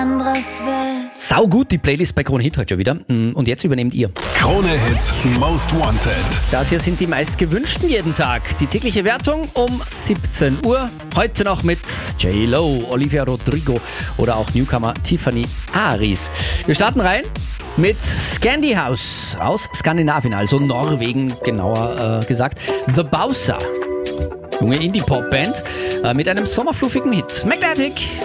Sau gut, die Playlist bei Krone Hit heute schon wieder. Und jetzt übernehmt ihr. Krone Hit Most Wanted. Das hier sind die meist gewünschten jeden Tag. Die tägliche Wertung um 17 Uhr. Heute noch mit J-Lo, Olivia Rodrigo oder auch Newcomer Tiffany Aris. Wir starten rein mit Scandi House aus Skandinavien, also Norwegen genauer gesagt. The Bowser. Junge Indie-Pop-Band mit einem sommerfluffigen Hit. Magnetic.